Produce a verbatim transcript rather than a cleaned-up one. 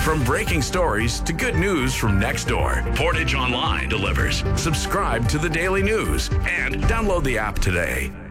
From breaking stories to good news from next door, Portage Online delivers. Subscribe to the Daily News and download the app today.